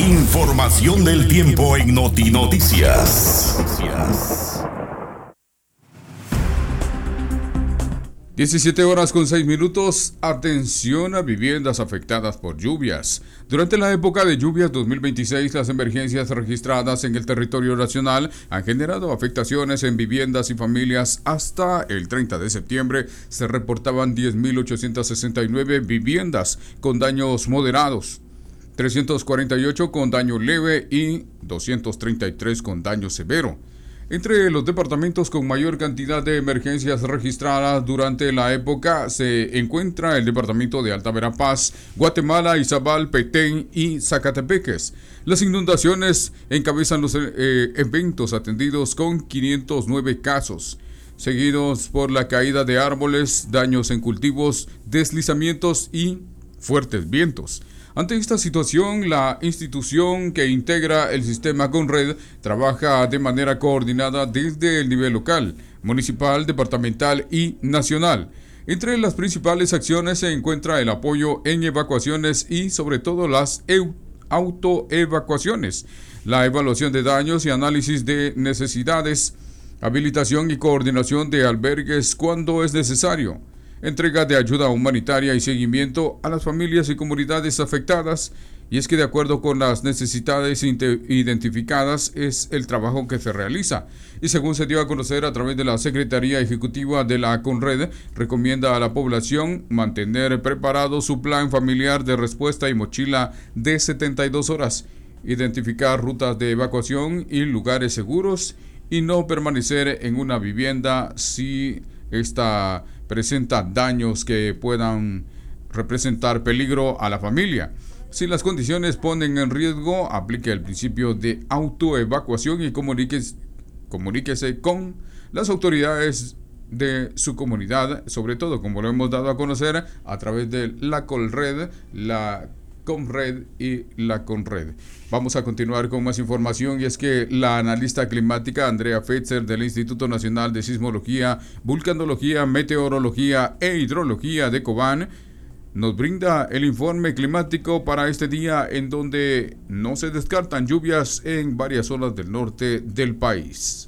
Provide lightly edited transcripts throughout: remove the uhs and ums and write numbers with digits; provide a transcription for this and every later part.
Información del tiempo en Notinoticias. 17:06. Atención a viviendas afectadas por lluvias. Durante la época de lluvias 2026, las emergencias registradas en el territorio nacional han generado afectaciones en viviendas y familias. Hasta el 30 de septiembre se reportaban 10.869 viviendas con daños moderados, 348 con daño leve y 233 con daño severo. Entre los departamentos con mayor cantidad de emergencias registradas durante la época se encuentra el departamento de Alta Verapaz, Guatemala, Izabal, Petén y Zacatepeques. Las inundaciones encabezan los eventos atendidos con 509 casos, seguidos por la caída de árboles, daños en cultivos, deslizamientos y fuertes vientos. Ante esta situación, la institución que integra el sistema Conred trabaja de manera coordinada desde el nivel local, municipal, departamental y nacional. Entre las principales acciones se encuentra el apoyo en evacuaciones y sobre todo las autoevacuaciones, la evaluación de daños y análisis de necesidades, habilitación y coordinación de albergues cuando es necesario, entrega de ayuda humanitaria y seguimiento a las familias y comunidades afectadas. Y es que de acuerdo con las necesidades identificadas es el trabajo que se realiza. Y según se dio a conocer a través de la Secretaría Ejecutiva de la Conred, recomienda a la población mantener preparado su plan familiar de respuesta y mochila de 72 horas, identificar rutas de evacuación y lugares seguros y no permanecer en una vivienda si esta presenta daños que puedan representar peligro a la familia. Si las condiciones ponen en riesgo, aplique el principio de autoevacuación y comuníquese con las autoridades de su comunidad, sobre todo como lo hemos dado a conocer a través de la Colred, la Comred y la Conred. Vamos a continuar con más información, y es que la analista climática Andrea Fetzer del Instituto Nacional de Sismología, Vulcanología, Meteorología e Hidrología de Cobán nos brinda el informe climático para este día, en donde no se descartan lluvias en varias zonas del norte del país.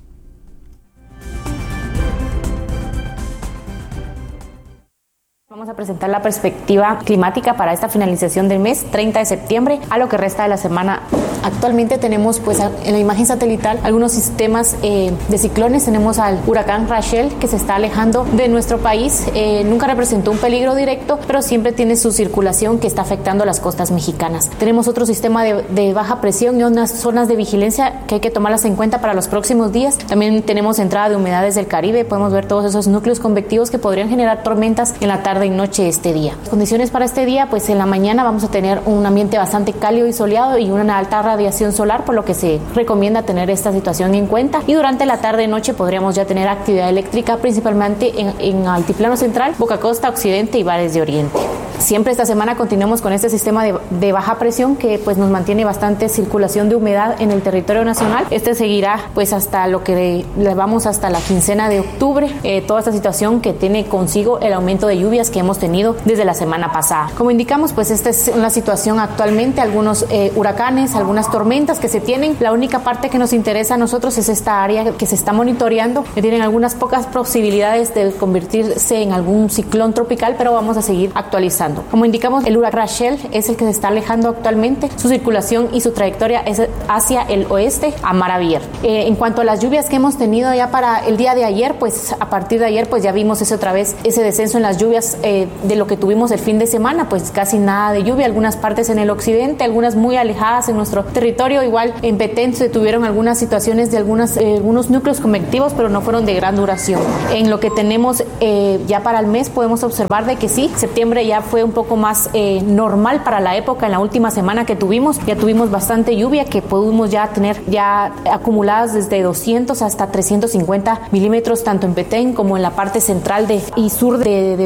Vamos a presentar la perspectiva climática para esta finalización del mes, 30 de septiembre, a lo que resta de la semana. Actualmente tenemos pues en la imagen satelital algunos sistemas de ciclones. Tenemos al huracán Rachel, que se está alejando de nuestro país. Nunca representó un peligro directo, pero siempre tiene su circulación que está afectando a las costas mexicanas. Tenemos otro sistema de baja presión y unas zonas de vigilancia que hay que tomarlas en cuenta para los próximos días. También tenemos entrada de humedades del Caribe. Podemos ver todos esos núcleos convectivos que podrían generar tormentas en la tarde y noche este día. Las condiciones para este día, pues en la mañana vamos a tener un ambiente bastante cálido y soleado y una alta radiación solar, por lo que se recomienda tener esta situación en cuenta. Y durante la tarde y noche podríamos ya tener actividad eléctrica, principalmente en Altiplano Central, Boca Costa, Occidente y Valles de Oriente. Siempre esta semana continuamos con este sistema de baja presión que pues nos mantiene bastante circulación de humedad en el territorio nacional. Este seguirá pues hasta lo que le vamos hasta la quincena de octubre. Toda esta situación que tiene consigo el aumento de lluvias que hemos tenido desde la semana pasada. Como indicamos, pues esta es una situación actualmente, algunos huracanes, algunas tormentas que se tienen. La única parte que nos interesa a nosotros es esta área que se está monitoreando, que tienen algunas pocas posibilidades de convertirse en algún ciclón tropical, pero vamos a seguir actualizando. Como indicamos, el huracán Rachel es el que se está alejando actualmente. Su circulación y su trayectoria es hacia el oeste, a mar abierto. En cuanto a las lluvias que hemos tenido ya para el día de ayer, pues a partir de ayer pues ya vimos otra vez ese descenso en las lluvias de lo que tuvimos el fin de semana, pues casi nada de lluvia, algunas partes en el occidente, algunas muy alejadas en nuestro territorio. Igual en Petén se tuvieron algunas situaciones de algunos núcleos convectivos, pero no fueron de gran duración. En lo que tenemos ya para el mes podemos observar de que sí, septiembre ya fue un poco más normal para la época. En la última semana que ya tuvimos bastante lluvia, que pudimos ya tener acumuladas desde 200 hasta 350 milímetros, tanto en Petén como en la parte central y sur de Alta Verapaz.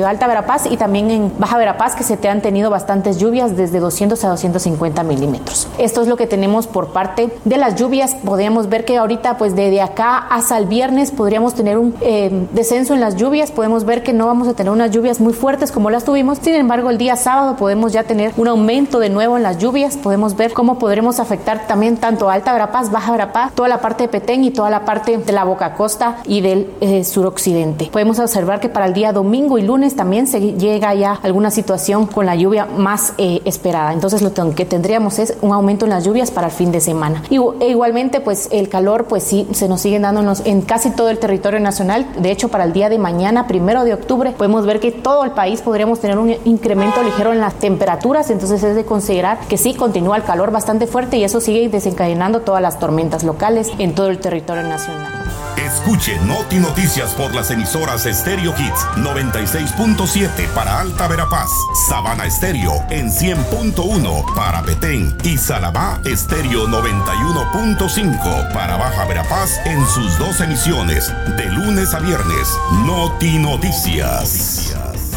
Verapaz y también en Baja Verapaz, que se te han tenido bastantes lluvias desde 200 a 250 milímetros. Esto es lo que tenemos por parte de las lluvias. Podríamos ver que ahorita, pues desde acá hasta el viernes podríamos tener un descenso en las lluvias. Podemos ver que no vamos a tener unas lluvias muy fuertes como las tuvimos. Sin embargo, el día sábado podemos ya tener un aumento de nuevo en las lluvias. Podemos ver cómo podremos afectar también tanto Alta Verapaz, Baja Verapaz, toda la parte de Petén y toda la parte de la Boca Costa y del suroccidente. Podemos observar que para el día domingo y lunes también se llega ya alguna situación con la lluvia más esperada. Entonces lo que tendríamos es un aumento en las lluvias para el fin de semana. Igualmente, pues el calor, pues sí, se nos sigue dándonos en casi todo el territorio nacional. De hecho, para el día de mañana, 1 de octubre, podemos ver que todo el país podríamos tener un incremento ligero en las temperaturas. Entonces es de considerar que sí, continúa el calor bastante fuerte y eso sigue desencadenando todas las tormentas locales en todo el territorio nacional. Escuche Noti Noticias por las emisoras Stereo Hits 96.7 para Alta Verapaz, Sabana Estéreo en 100.1 para Petén y Salabá Estéreo 91.5 para Baja Verapaz en sus 2 emisiones de lunes a viernes. Noti Noticias.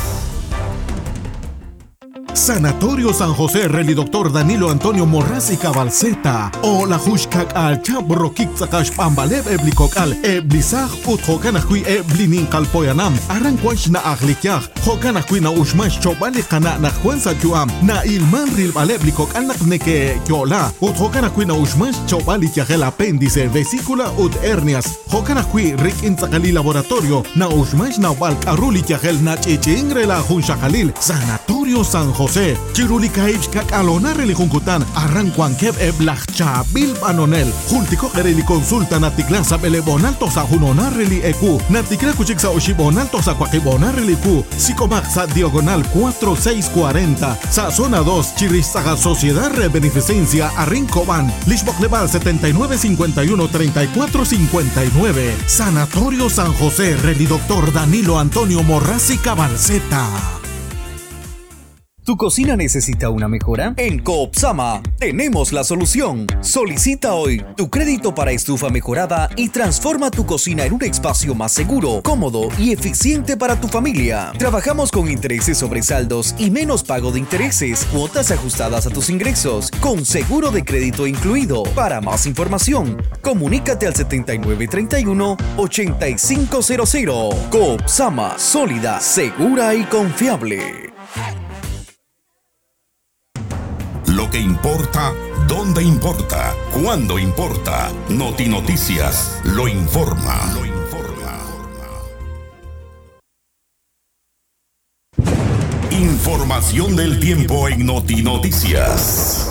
Sanatorio San José, Reli Doctor Danilo Antonio Morraz y Cabalceta. O la Hushkak al Chabro Kikzakash Pambaleb Eblikok al Eblisaj Ut Hokanakui Eblinin Kalpoyanam. Arranquash na Aglikyaj. Hokanakui na Ushmash Chobali Kana na Juanza Juam. Na Ilman Ril Baleblikok al Nakneke Kyola. Ut Hokanakui na Ushmash Chobali Kyajel Apéndice, vesícula ut hernias. Hokanakui Rik Inzakali Laboratorio. Na Ushmash na Balk Aruli Kyajel na Chichingre la Hunshakalil. Sanatorio San José, Chirulika Kak Alona Relikunkutan, Arranquan Keb Eblachcha Bil Banonel, Jultico Ereli Consulta Naticlanza Belebonalto sa Junona Reli Eku, Naticla Cuchiksa Oshibonalto sa Quakibona Reliku, Sicomaxa Diagonal 4640, sa Zona 2, Chirizaga Sociedad Beneficencia Arrincoban, Lishbok Leval 7951-3459, Sanatorio San José, Reli Doctor Danilo Antonio Morraz y Cabalceta. ¿Tu cocina necesita una mejora? En Coopsama tenemos la solución. Solicita hoy tu crédito para estufa mejorada y transforma tu cocina en un espacio más seguro, cómodo y eficiente para tu familia. Trabajamos con intereses sobre saldos y menos pago de intereses, cuotas ajustadas a tus ingresos, con seguro de crédito incluido. Para más información, comunícate al 7931-8500. Coopsama, sólida, segura y confiable. Lo que importa, dónde importa, cuándo importa. Noti Noticias lo informa. Información del tiempo en Noti Noticias.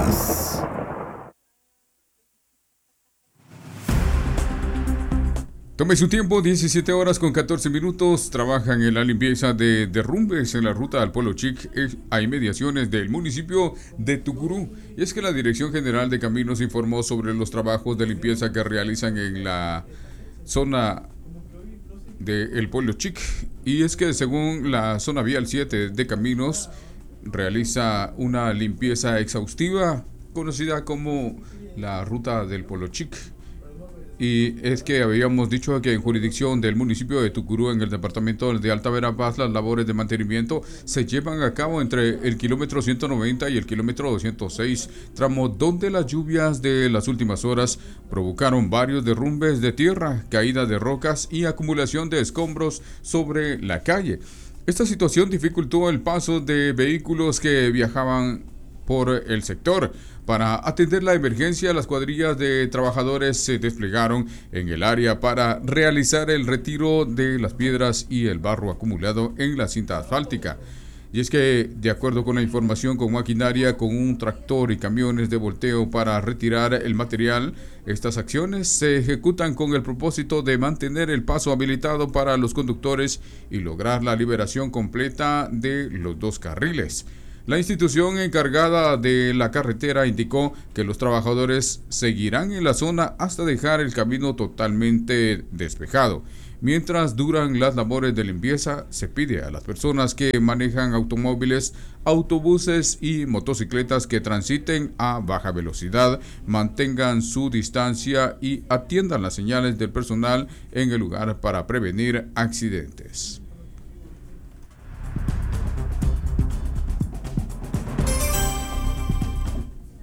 Tome su tiempo, 17 horas con 14 minutos. Trabajan en la limpieza de derrumbes en la ruta al Polo Chic a inmediaciones del municipio de Tucurú. Y es que la Dirección General de Caminos informó sobre los trabajos de limpieza que realizan en la zona del Polo Chic. Y es que según la zona vial 7 de Caminos, realiza una limpieza exhaustiva conocida como la ruta del Polo Chic. Y es que habíamos dicho que en jurisdicción del municipio de Tucurú, en el departamento de Alta Verapaz, las labores de mantenimiento se llevan a cabo entre el kilómetro 190 y el kilómetro 206, tramo donde las lluvias de las últimas horas provocaron varios derrumbes de tierra, caída de rocas y acumulación de escombros sobre la calle. Esta situación dificultó el paso de vehículos que viajaban por el sector. Para atender la emergencia, las cuadrillas de trabajadores se desplegaron en el área para realizar el retiro de las piedras y el barro acumulado en la cinta asfáltica. Y es que, de acuerdo con la información, con maquinaria, con un tractor y camiones de volteo para retirar el material, estas acciones se ejecutan con el propósito de mantener el paso habilitado para los conductores y lograr la liberación completa de los dos carriles. La institución encargada de la carretera indicó que los trabajadores seguirán en la zona hasta dejar el camino totalmente despejado. Mientras duran las labores de limpieza, se pide a las personas que manejan automóviles, autobuses y motocicletas que transiten a baja velocidad, mantengan su distancia y atiendan las señales del personal en el lugar para prevenir accidentes.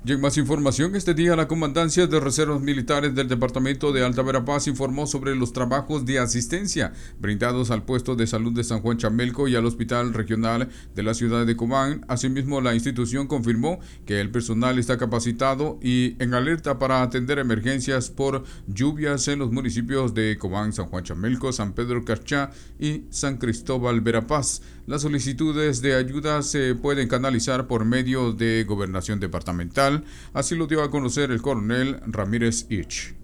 Y en más información, este día la Comandancia de Reservas Militares del Departamento de Alta Verapaz informó sobre los trabajos de asistencia brindados al puesto de salud de San Juan Chamelco y al Hospital Regional de la ciudad de Cobán. Asimismo, la institución confirmó que el personal está capacitado y en alerta para atender emergencias por lluvias en los municipios de Cobán, San Juan Chamelco, San Pedro Carchá y San Cristóbal Verapaz. Las solicitudes de ayuda se pueden canalizar por medio de Gobernación Departamental. Así lo dio a conocer el coronel Ramírez Ich.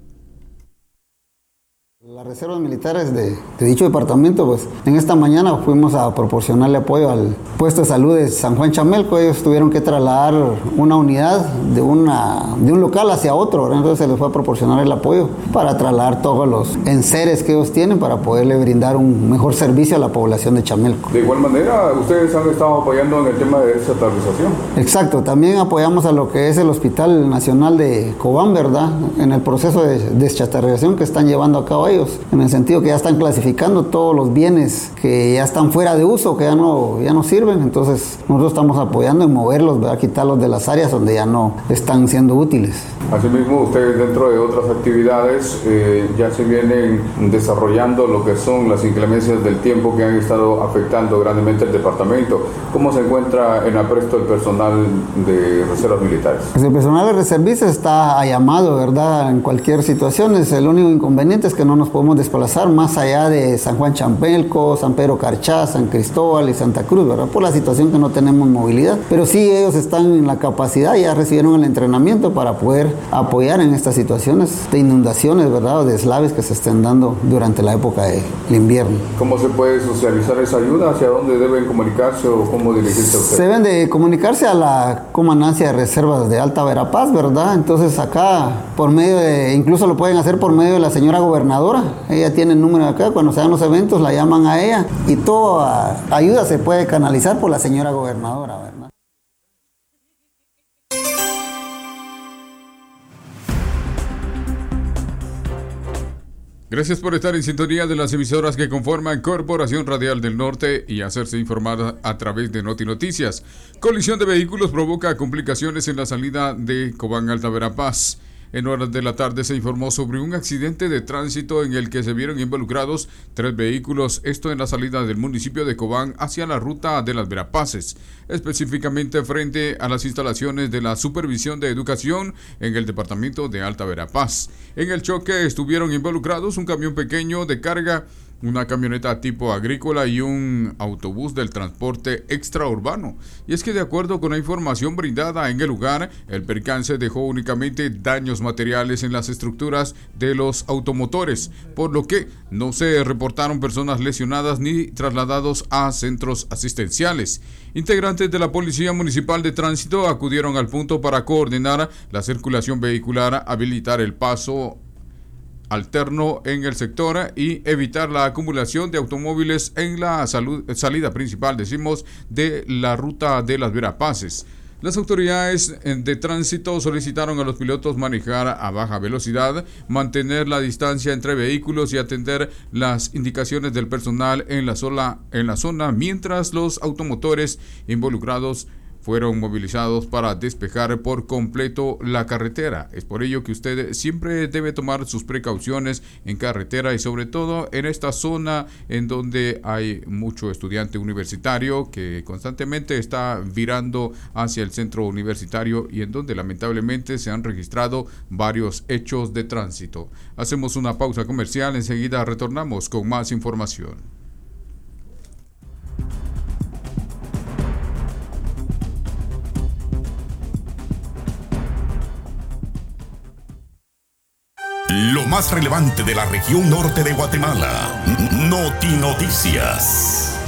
Las reservas militares de dicho departamento, pues en esta mañana fuimos a proporcionarle apoyo al puesto de salud de San Juan Chamelco. Ellos tuvieron que trasladar una unidad de un local hacia otro, ¿verdad? Entonces se les fue a proporcionar el apoyo para trasladar todos los enseres que ellos tienen para poderle brindar un mejor servicio a la población de Chamelco. De igual manera, ustedes han estado apoyando en el tema de deschatarrización. Exacto, también apoyamos a lo que es el Hospital Nacional de Cobán, ¿verdad? En el proceso de deschatarrización que están llevando a cabo ellos, en el sentido que ya están clasificando todos los bienes que ya están fuera de uso, que ya no sirven. Entonces nosotros estamos apoyando en moverlos, ¿verdad? Quitarlos de las áreas donde ya no están siendo útiles. Asimismo, ustedes dentro de otras actividades ya se vienen desarrollando lo que son las inclemencias del tiempo que han estado afectando grandemente el departamento. ¿Cómo se encuentra en apresto el personal de reservas militares? Pues el personal de reservistas está a llamado, ¿verdad? En cualquier situación. El único inconveniente es que no nos podemos desplazar más allá de San Juan Chamelco, San Pedro Carchá, San Cristóbal y Santa Cruz, ¿verdad? Por la situación que no tenemos movilidad. Pero sí, ellos están en la capacidad, ya recibieron el entrenamiento para poder apoyar en estas situaciones de inundaciones, ¿verdad? O de deslaves que se estén dando durante la época del invierno. ¿Cómo se puede socializar esa ayuda? ¿Hacia dónde deben comunicarse o cómo dirigirse a ustedes? Se deben de comunicarse a la Comandancia de Reservas de Alta Verapaz, ¿verdad? Entonces acá, incluso lo pueden hacer por medio de la señora gobernadora. Ella tiene el número acá, cuando se dan los eventos la llaman a ella y toda ayuda se puede canalizar por la señora gobernadora, ¿verdad? Gracias por estar en sintonía de las emisoras que conforman Corporación Radial del Norte y hacerse informar a través de Noti Noticias. Colisión de vehículos provoca complicaciones en la salida de Cobán Alta Verapaz. En horas de la tarde se informó sobre un accidente de tránsito en el que se vieron involucrados 3 vehículos, esto en la salida del municipio de Cobán hacia la ruta de las Verapaces, específicamente frente a las instalaciones de la Supervisión de Educación en el departamento de Alta Verapaz. En el choque estuvieron involucrados un camión pequeño de carga, una camioneta tipo agrícola y un autobús del transporte extraurbano. Y es que de acuerdo con la información brindada en el lugar, el percance dejó únicamente daños materiales en las estructuras de los automotores, por lo que no se reportaron personas lesionadas ni trasladados a centros asistenciales. Integrantes de la Policía Municipal de Tránsito acudieron al punto para coordinar la circulación vehicular, habilitar el paso alterno en el sector y evitar la acumulación de automóviles en la salida principal, de la ruta de las Verapaces. Las autoridades de tránsito solicitaron a los pilotos manejar a baja velocidad, mantener la distancia entre vehículos y atender las indicaciones del personal en la zona, mientras los automotores involucrados fueron movilizados para despejar por completo la carretera. Es por ello que usted siempre debe tomar sus precauciones en carretera y sobre todo en esta zona en donde hay mucho estudiante universitario que constantemente está virando hacia el centro universitario y en donde lamentablemente se han registrado varios hechos de tránsito. Hacemos una pausa comercial, enseguida retornamos con más información. Lo más relevante de la región norte de Guatemala. Noti Noticias.